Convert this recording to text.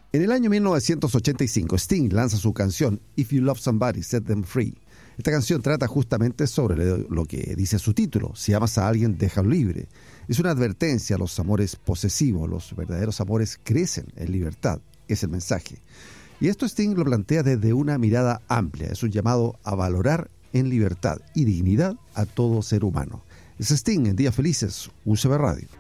En el año 1985, Sting lanza su canción If You Love Somebody, Set Them Free. Esta canción trata justamente sobre lo que dice su título: si amas a alguien, déjalo libre. Es una advertencia a los amores posesivos. Los verdaderos amores crecen en libertad, es el mensaje. Y esto Sting lo plantea desde una mirada amplia. Es un llamado a valorar en libertad y dignidad a todo ser humano. Es Sting en Días Felices, UCB Radio.